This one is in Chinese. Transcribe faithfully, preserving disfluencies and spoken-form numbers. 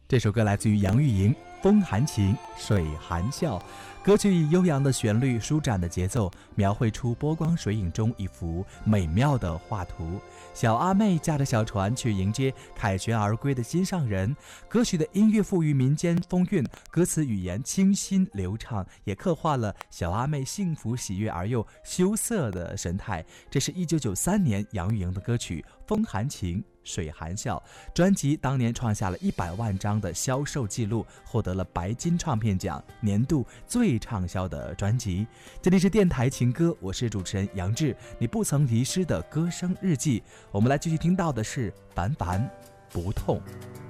这首歌来自于杨钰莹，风含情，水含笑。歌曲以悠扬的旋律、舒展的节奏，描绘出波光水影中一幅美妙的画图。小阿妹驾着小船去迎接凯旋而归的心上人。歌曲的音乐赋予民间风韵，歌词语言清新流畅，也刻画了小阿妹幸福喜悦而又羞涩的神态。这是一九九三年杨钰莹的歌曲《风含情，水含笑》，专辑当年创下了一百万张的销售记录，获得了白金唱片奖年度最畅销的专辑。这里是电台情歌，我是主持人杨志，你不曾遗失的歌声日记。我们来继续听到的是凡凡不痛。